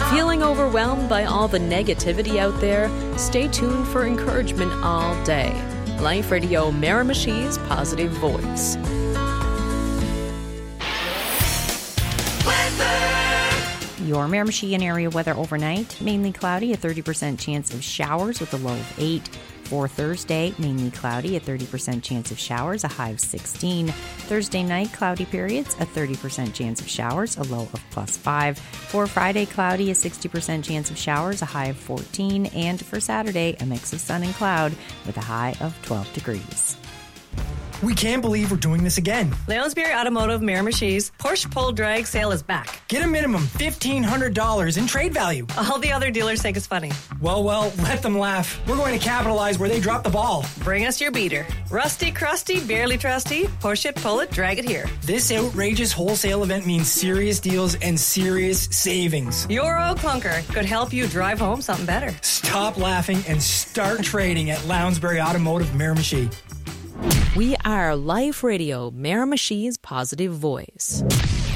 Feeling overwhelmed by all the negativity out there? Stay tuned for encouragement all day. Life Radio Miramichi's Positive Voice. Your Miramichi and area weather overnight, mainly cloudy, a 30% chance of showers with a low of 8. For Thursday, mainly cloudy, a 30% chance of showers, a high of 16. Thursday night, cloudy periods, a 30% chance of showers, a low of +5. For Friday, cloudy, a 60% chance of showers, a high of 14. And for Saturday, a mix of sun and cloud with a high of 12 degrees. We can't believe we're doing this again. Lounsbury Automotive Miramichi's Porsche Pull Drag sale is back. Get a minimum $1,500 in trade value. All the other dealers think it's funny. Well, let them laugh. We're going to capitalize where they dropped the ball. Bring us your beater. Rusty, crusty, barely trusty. Push it, pull it, drag it here. This outrageous wholesale event means serious deals and serious savings. Your old clunker could help you drive home something better. Stop laughing and start trading at Lounsbury Automotive Miramichi. We are Life Radio Miramichi's Positive Voice.